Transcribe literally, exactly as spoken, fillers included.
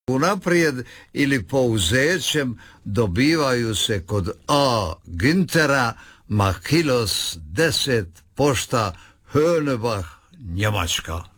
unaprijed ili pouzećem dobivaju se kod A. Güntera Machilos deset, pošta Hönebach, Njemačka.